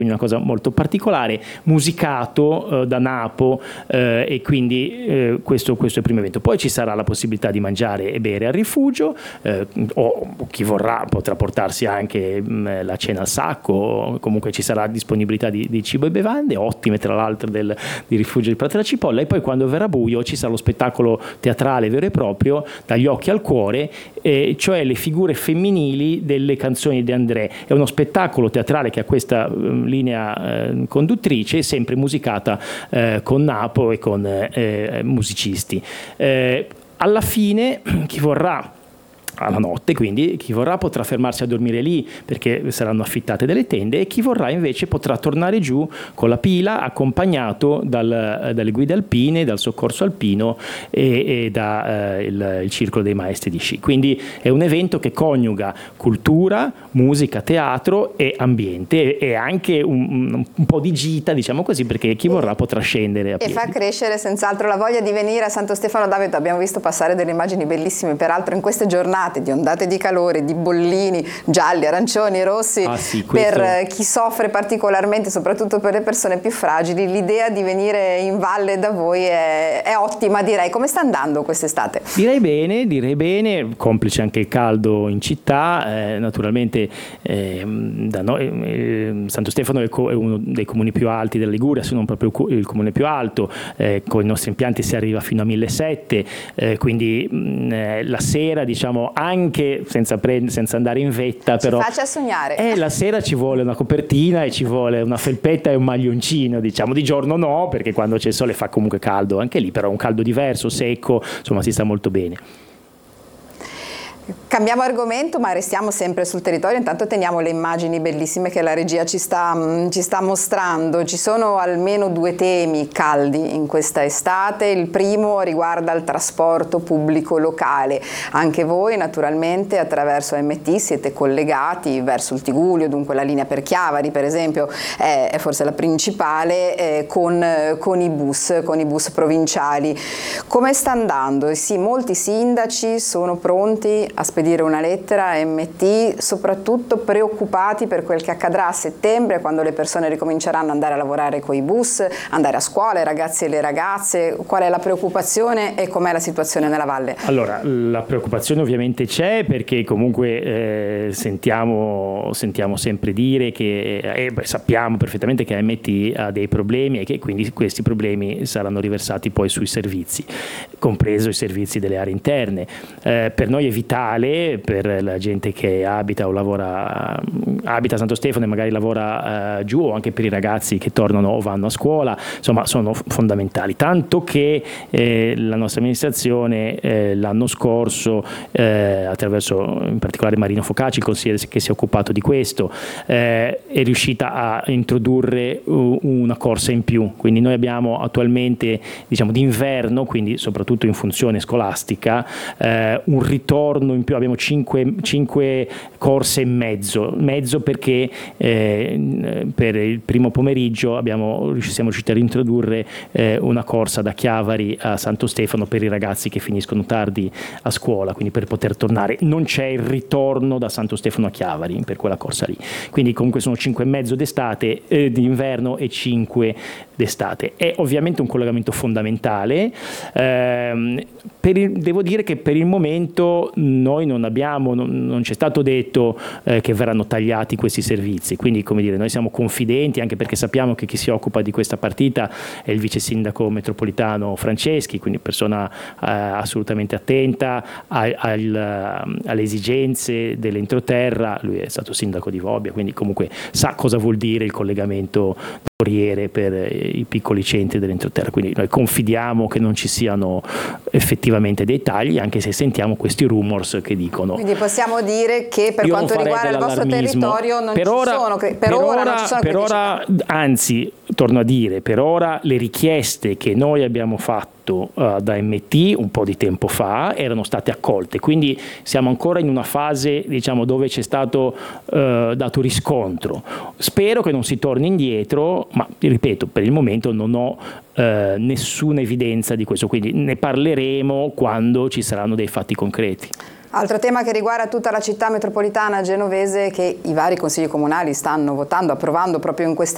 quindi una cosa molto particolare, musicato da Napo, e quindi questo è il primo evento. Poi ci sarà la possibilità di mangiare e bere al rifugio, o chi vorrà potrà portarsi anche la cena al sacco, comunque ci sarà disponibilità di cibo e bevande ottime, tra l'altro di rifugio di Prato della Cipolla. E poi quando verrà buio ci sarà lo spettacolo teatrale vero e proprio, Dagli occhi al cuore, cioè le figure femminili delle canzoni di André. È uno spettacolo teatrale che ha questa linea conduttrice, sempre musicata con Napo e con musicisti. Alla fine chi vorrà, alla notte, quindi chi vorrà potrà fermarsi a dormire lì perché saranno affittate delle tende, e chi vorrà invece potrà tornare giù con la pila, accompagnato dalle guide alpine, dal soccorso alpino e dal circolo dei maestri di sci. Quindi è un evento che coniuga cultura, musica, teatro e ambiente, e anche un po' di gita, diciamo così, perché chi vorrà potrà scendere a piedi. E fa crescere senz'altro la voglia di venire a Santo Stefano d'Avento. Abbiamo visto passare delle immagini bellissime, peraltro in queste giornate di ondate di calore, di bollini gialli, arancioni, rossi. Sì, per chi soffre particolarmente, soprattutto per le persone più fragili, l'idea di venire in valle da voi è ottima, direi. Come sta andando quest'estate? Direi bene, complice anche il caldo in città, naturalmente da noi Santo Stefano è uno dei comuni più alti della Liguria, se non proprio il comune più alto, con i nostri impianti si arriva fino a 1.700, quindi la sera, diciamo, anche senza andare in vetta, però ci faccia sognare. La sera ci vuole una copertina e ci vuole una felpetta e un maglioncino, diciamo. Di giorno no, perché quando c'è il sole fa comunque caldo anche lì, però è un caldo diverso, secco, insomma si sta molto bene. Cambiamo argomento, ma restiamo sempre sul territorio. Intanto teniamo le immagini bellissime che la regia ci sta mostrando. Ci sono almeno 2 temi caldi in questa estate. Il primo riguarda il trasporto pubblico locale. Anche voi naturalmente attraverso AMT siete collegati verso il Tigullio, dunque la linea per Chiavari per esempio è forse la principale, con i bus provinciali. Come sta andando? Sì, molti sindaci sono pronti a spedire una lettera a AMT, soprattutto preoccupati per quel che accadrà a settembre, quando le persone ricominceranno ad andare a lavorare con i bus, andare a scuola, i ragazzi e le ragazze. Qual è la preoccupazione e com'è la situazione nella valle? Allora, la preoccupazione ovviamente c'è, perché comunque sentiamo sempre dire che sappiamo perfettamente che AMT ha dei problemi e che quindi questi problemi saranno riversati poi sui servizi, compreso i servizi delle aree interne. Per noi è vitale, per la gente che abita a Santo Stefano e magari lavora giù, o anche per i ragazzi che tornano o vanno a scuola, insomma sono fondamentali, tanto che la nostra amministrazione l'anno scorso, attraverso in particolare Marino Focacci, il consigliere che si è occupato di questo, è riuscita a introdurre una corsa in più. Quindi noi abbiamo attualmente, diciamo d'inverno, quindi soprattutto in funzione scolastica, un ritorno in più. Abbiamo 5 corse e mezzo perché per il primo pomeriggio siamo riusciti a introdurre una corsa da Chiavari a Santo Stefano per i ragazzi che finiscono tardi a scuola, quindi per poter tornare. Non c'è il ritorno da Santo Stefano a Chiavari per quella corsa lì, quindi comunque sono 5 e mezzo d'estate, d'inverno, e 5 d'estate. È ovviamente un collegamento fondamentale. Devo dire che per il momento noi non c'è stato detto che verranno tagliati questi servizi, quindi come dire, noi siamo confidenti, anche perché sappiamo che chi si occupa di questa partita è il vice sindaco metropolitano Franceschi, quindi persona assolutamente attenta alle esigenze dell'entroterra. Lui è stato sindaco di Vobbia, quindi comunque sa cosa vuol dire il collegamento corriere per i piccoli centri dell'entroterra, quindi noi confidiamo che non ci siano effettivamente dei tagli, anche se sentiamo questi rumors che dicono. Quindi possiamo dire che per quanto riguarda il vostro territorio non ci sono criticità. Anzi, torno a dire, per ora le richieste che noi abbiamo fatto da AMT un po' di tempo fa erano state accolte, quindi siamo ancora in una fase, diciamo, dove c'è stato dato riscontro. Spero che non si torni indietro, ma ripeto, per il momento non ho nessuna evidenza di questo, quindi ne parleremo quando ci saranno dei fatti concreti. Altro tema che riguarda tutta la città metropolitana genovese, che i vari consigli comunali stanno approvando proprio in queste